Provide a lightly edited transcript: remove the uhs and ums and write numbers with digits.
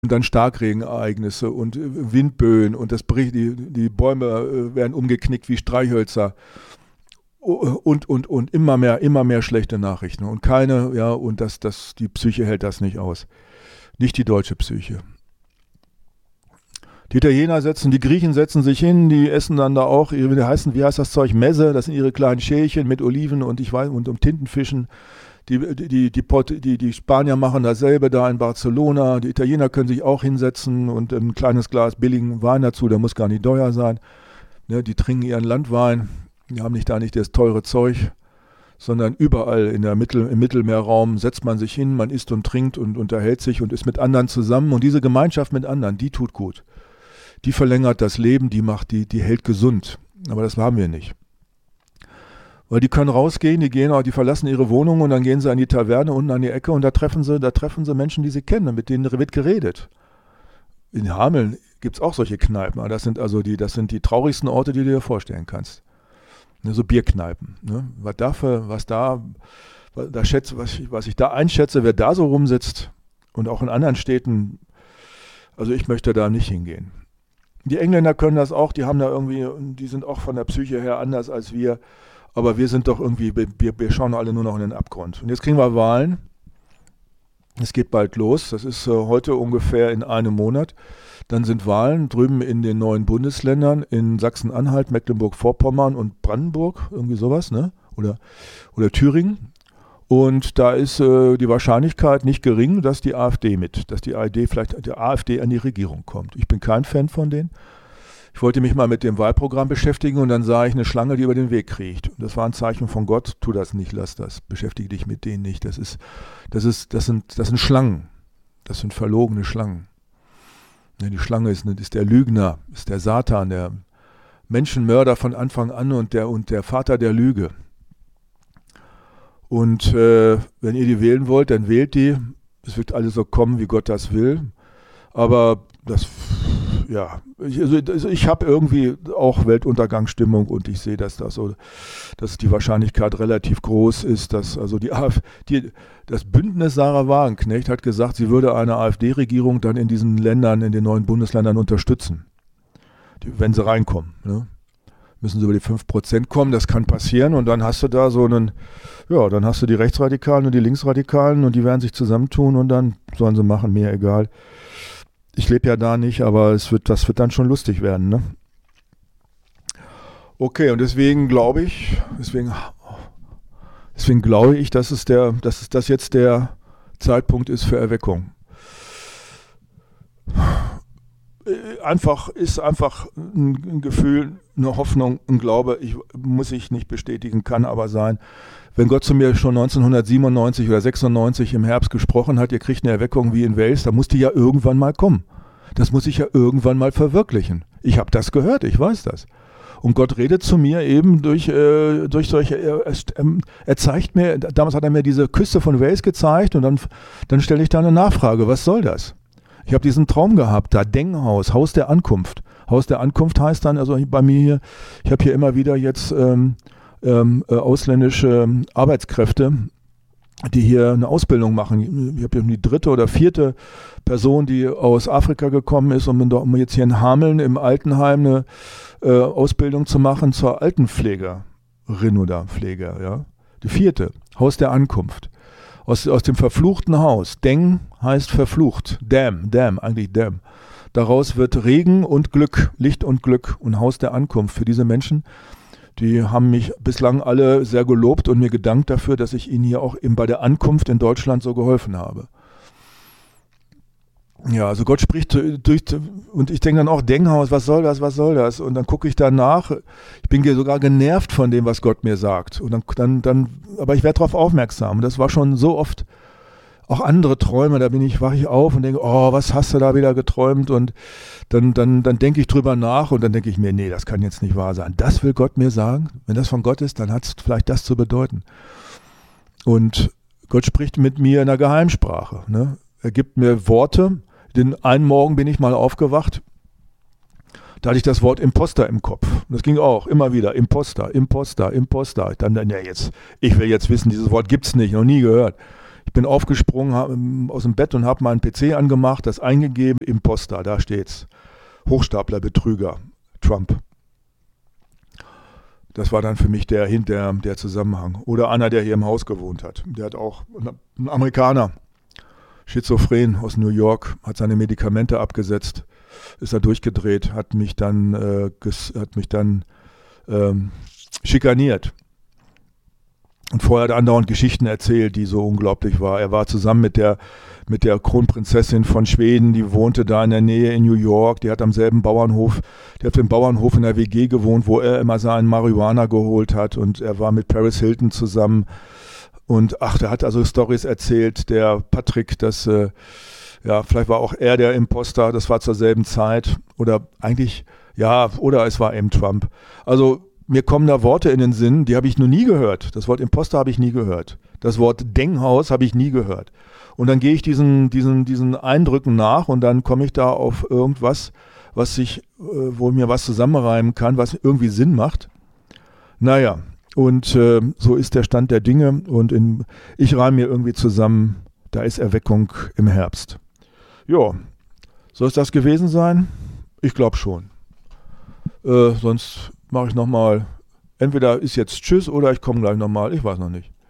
Und dann Starkregenereignisse und Windböen und die Bäume werden umgeknickt wie Streichhölzer und immer mehr schlechte Nachrichten. Und die Psyche hält das nicht aus. Nicht die deutsche Psyche. Die die Griechen setzen sich hin, die essen dann da auch, wie heißt das Zeug, Messe, das sind ihre kleinen Schälchen mit Oliven und Tintenfischen. Die Spanier machen dasselbe da in Barcelona. Die Italiener können sich auch hinsetzen und ein kleines Glas billigen Wein dazu, der muss gar nicht teuer sein. Ne, die trinken ihren Landwein, die haben nicht das teure Zeug, sondern überall im Mittelmeerraum setzt man sich hin, man isst und trinkt und unterhält sich und ist mit anderen zusammen. Und diese Gemeinschaft mit anderen, die tut gut. Die verlängert das Leben, die hält gesund. Aber das haben wir nicht. Weil die können rausgehen, die verlassen ihre Wohnung und dann gehen sie an die Taverne unten an die Ecke und da treffen sie Menschen, die sie kennen, mit denen wird geredet. In Hameln gibt es auch solche Kneipen. Das sind die traurigsten Orte, die du dir vorstellen kannst. Ne, so Bierkneipen. Ne? Was ich da einschätze, wer da so rumsitzt und auch in anderen Städten, also ich möchte da nicht hingehen. Die Engländer können das auch, die sind auch von der Psyche her anders als wir. Aber wir sind doch irgendwie, wir schauen alle nur noch in den Abgrund. Und jetzt kriegen wir Wahlen. Es geht bald los. Das ist heute ungefähr in einem Monat. Dann sind Wahlen drüben in den neuen Bundesländern, in Sachsen-Anhalt, Mecklenburg-Vorpommern und Brandenburg, irgendwie sowas, ne? Oder Thüringen. Und da ist die Wahrscheinlichkeit nicht gering, dass die AfD vielleicht die AfD an die Regierung kommt. Ich bin kein Fan von denen. Ich wollte mich mal mit dem Wahlprogramm beschäftigen und dann sah ich eine Schlange, die über den Weg kriecht. Und das war ein Zeichen von Gott, tu das nicht, lass das, beschäftige dich mit denen nicht. Das sind Schlangen, das sind verlogene Schlangen. Die Schlange ist der Lügner, ist der Satan, der Menschenmörder von Anfang an und der Vater der Lüge. Und wenn ihr die wählen wollt, dann wählt die. Es wird alles so kommen, wie Gott das will. Aber ich habe irgendwie auch Weltuntergangsstimmung und ich sehe, dass die Wahrscheinlichkeit relativ groß ist, dass also das Bündnis Sarah Wagenknecht hat gesagt, sie würde eine AfD-Regierung dann in diesen Ländern, in den neuen Bundesländern unterstützen, wenn sie reinkommen. Ne? Müssen sie über die 5% kommen, das kann passieren und dann hast du da dann hast du die Rechtsradikalen und die Linksradikalen und die werden sich zusammentun und dann sollen sie machen, mir egal. Ich lebe ja da nicht, aber das wird dann schon lustig werden, ne? Okay, und deswegen glaube ich, dass das jetzt der Zeitpunkt ist für Erweckung. Ist einfach ein Gefühl, eine Hoffnung, ein Glaube, muss ich nicht bestätigen, kann aber sein. Wenn Gott zu mir schon 1997 oder 96 im Herbst gesprochen hat, ihr kriegt eine Erweckung wie in Wales, dann muss die ja irgendwann mal kommen. Das muss ich ja irgendwann mal verwirklichen. Ich habe das gehört, ich weiß das. Und Gott redet zu mir eben durch solche, er zeigt mir, damals hat er mir diese Küste von Wales gezeigt und dann stelle ich da eine Nachfrage, was soll das? Ich habe diesen Traum gehabt, da Denghaus, Haus der Ankunft. Haus der Ankunft heißt dann, also bei mir hier, ich habe hier immer wieder jetzt ausländische Arbeitskräfte, die hier eine Ausbildung machen. Ich habe die 3. oder 4. Person, die aus Afrika gekommen ist, um jetzt hier in Hameln im Altenheim eine Ausbildung zu machen zur Altenpflegerin oder Pfleger. Ja? Die 4. Haus der Ankunft. Aus dem verfluchten Haus. Deng heißt verflucht. Dam, eigentlich Dam. Daraus wird Regen und Glück, Licht und Glück und Haus der Ankunft für diese Menschen. Die haben mich bislang alle sehr gelobt und mir gedankt dafür, dass ich ihnen hier auch eben bei der Ankunft in Deutschland so geholfen habe. Ja, also Gott spricht und ich denke dann auch, Denghaus, was soll das? Und dann gucke ich danach, ich bin sogar genervt von dem, was Gott mir sagt. Und dann aber ich werde darauf aufmerksam. Und das war schon so oft auch andere Träume, da wache ich auf und denke, oh, was hast du da wieder geträumt? Und dann denke ich drüber nach und dann denke ich mir, nee, das kann jetzt nicht wahr sein. Das will Gott mir sagen. Wenn das von Gott ist, dann hat es vielleicht das zu bedeuten. Und Gott spricht mit mir in der Geheimsprache. Ne? Er gibt mir Worte. Den einen Morgen bin ich mal aufgewacht, da hatte ich das Wort Imposter im Kopf. Und das ging auch immer wieder, Imposter. Ich will jetzt wissen, dieses Wort gibt es nicht, noch nie gehört. Ich bin aufgesprungen aus dem Bett und habe meinen PC angemacht, das eingegeben, Imposter, da steht's. Hochstapler, Betrüger, Trump. Das war dann für mich der Zusammenhang. Oder einer, der hier im Haus gewohnt hat. Der hat auch, ein Amerikaner, schizophren aus New York, hat seine Medikamente abgesetzt, ist da durchgedreht, hat mich dann schikaniert. Und vorher hat er andauernd Geschichten erzählt, die so unglaublich war. Er war zusammen mit der Kronprinzessin von Schweden, die wohnte da in der Nähe in New York, die hat am selben Bauernhof, die hat auf dem Bauernhof in der WG gewohnt, wo er immer seinen Marihuana geholt hat, und er war mit Paris Hilton zusammen. Und der hat also Storys erzählt, der Patrick, dass vielleicht war auch er der Imposter, das war zur selben Zeit. Oder eigentlich, oder es war eben Trump. Also mir kommen da Worte in den Sinn, die habe ich noch nie gehört. Das Wort Imposter habe ich nie gehört. Das Wort Denkhaus habe ich nie gehört. Und dann gehe ich diesen Eindrücken nach und dann komme ich da auf irgendwas, wo mir was zusammenreimen kann, was irgendwie Sinn macht. Naja, und so ist der Stand der Dinge, und ich reime mir irgendwie zusammen, da ist Erweckung im Herbst. Ja, soll es das gewesen sein? Ich glaube schon. Sonst mache ich nochmal, entweder ist jetzt Tschüss oder ich komme gleich nochmal, ich weiß noch nicht.